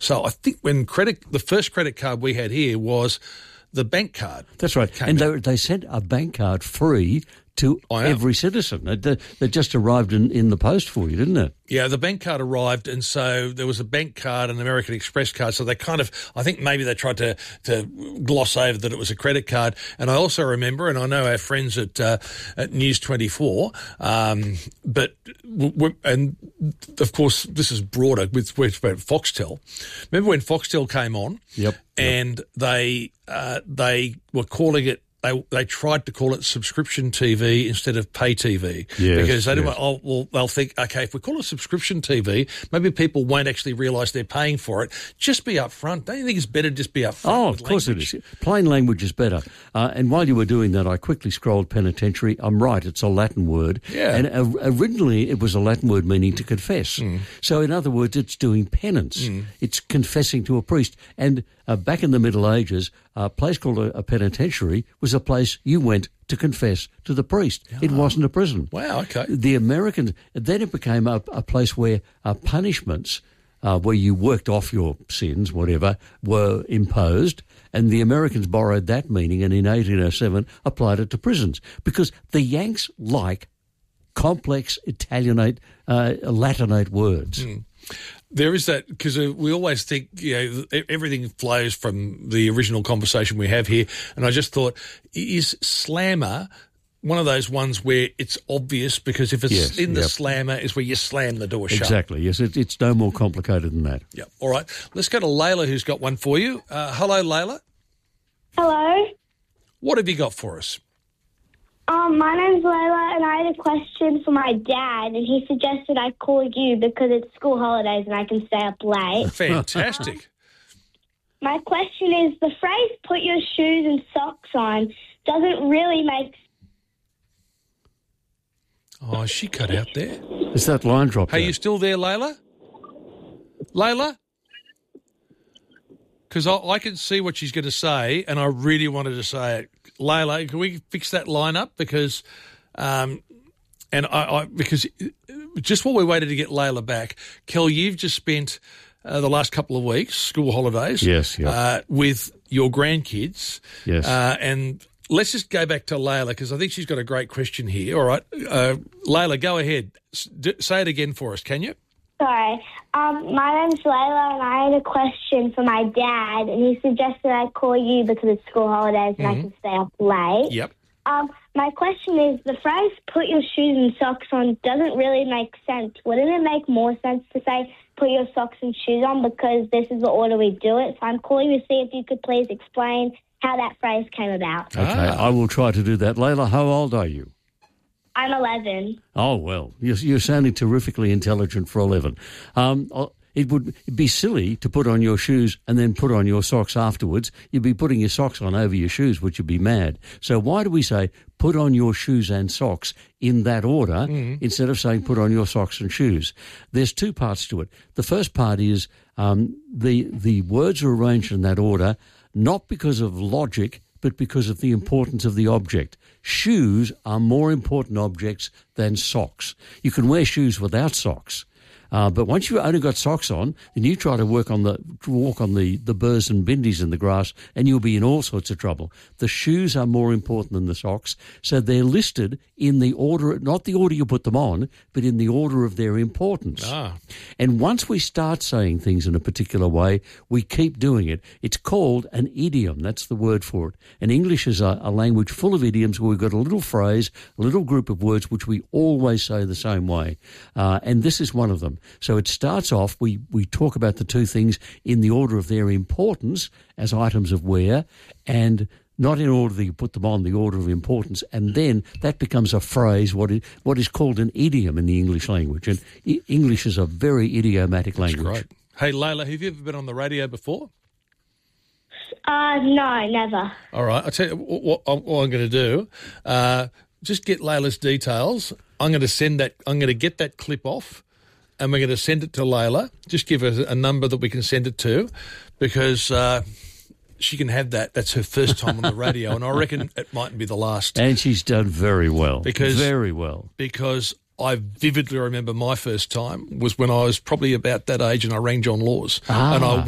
So I think when the first credit card we had here was the bank card. That's right. And they sent a bank card free to every citizen. They just arrived in the post for you, didn't it? Yeah, the bank card arrived, and so there was a bank card and an American Express card. So they I think maybe they tried to gloss over that it was a credit card. And I also remember, and I know our friends at News 24, and of course this is broader with Foxtel. Remember when Foxtel came on? Yep. And they were calling it. They tried to call it subscription TV instead of pay TV because they they'll think, okay, if we call it subscription TV, maybe people won't actually realise they're paying for it. Just be upfront. Don't you think it's better to just be upfront? Oh, of course it is. Plain language is better. And while you were doing that, I quickly scrolled penitentiary. I'm right, it's a Latin word. Yeah. And originally it was a Latin word meaning to confess. So in other words, it's doing penance. It's confessing to a priest. And back in the Middle Ages, a place called a penitentiary was a place you went to confess to the priest. Oh. It wasn't a prison. Wow, okay. The Americans, then it became a place where punishments, where you worked off your sins, whatever, were imposed, and the Americans borrowed that meaning and in 1807 applied it to prisons because the Yanks like complex Italianate, Latinate words. There is that, because we always think, everything flows from the original conversation we have here. And I just thought, is slammer one of those ones where it's obvious because if it's the slammer is where you slam the door shut? Exactly, yes. It's no more complicated than that. Yeah. All right. Let's go to Layla, who's got one for you. Hello, Layla. Hello. What have you got for us? My name's Layla, and I had a question for my dad, and he suggested I call you because it's school holidays and I can stay up late. Fantastic. My question is, the phrase "put your shoes and socks on" doesn't really make. Oh, she cut out there. Is that line dropped? Hey, you still there, Layla? Layla? Because I can see what she's going to say, and I really wanted to say it. Layla, can we fix that line up? Because, because just while we waited to get Layla back, Kel, you've just spent the last couple of weeks, school holidays, with your grandkids. Yes. And let's just go back to Layla because I think she's got a great question here. All right. Layla, go ahead. Say it again for us, can you? Sorry. My name's Layla, and I had a question for my dad, and he suggested I call you because it's school holidays and I can stay up late. Yep. My question is, the phrase "put your shoes and socks on" doesn't really make sense. Wouldn't it make more sense to say "put your socks and shoes on" because this is the order we do it? So I'm calling to see if you could please explain how that phrase came about. Okay, I will try to do that. Layla, how old are you? I'm 11. Oh, well, you're sounding terrifically intelligent for 11. It would be silly to put on your shoes and then put on your socks afterwards. You'd be putting your socks on over your shoes, which would be mad. So why do we say put on your shoes and socks in that order instead of saying put on your socks and shoes? There's two parts to it. The first part is the words are arranged in that order not because of logic but because of the importance of the object. Shoes are more important objects than socks. You can wear shoes without socks. But once you've only got socks on, then you try to walk on the burrs and bindies in the grass, and you'll be in all sorts of trouble. The shoes are more important than the socks, so they're listed in the order, not the order you put them on, but in the order of their importance. And once we start saying things in a particular way, we keep doing it. It's called an idiom. That's the word for it. And English is a language full of idioms where we've got a little phrase, a little group of words which we always say the same way. And this is one of them. So it starts off, we talk about the two things in the order of their importance as items of wear and not in order that you put them on, the order of importance. And then that becomes a phrase, what is called an idiom in the English language. And English is a very idiomatic language. That's great. Hey, Layla, have you ever been on the radio before? No, never. All right. I'll tell you what I'm going to do. Just get Layla's details. I'm going to get that clip off. And we're going to send it to Layla. Just give her a number that we can send it to because she can have that. That's her first time on the radio, and I reckon it mightn't be the last. And she's done very well. Very well. Because I vividly remember my first time was when I was probably about that age and I rang John Laws. And I